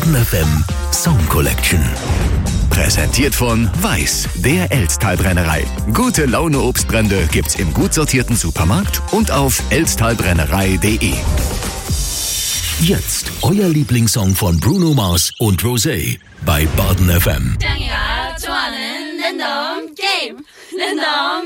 Baden FM Song Collection. Präsentiert von Weiß, der Elsttalbrennerei. Gute Laune Obstbrände gibt's im gut sortierten Supermarkt und auf elsttalbrennerei.de. Jetzt euer Lieblingssong von Bruno Mars und Rosé bei Baden FM.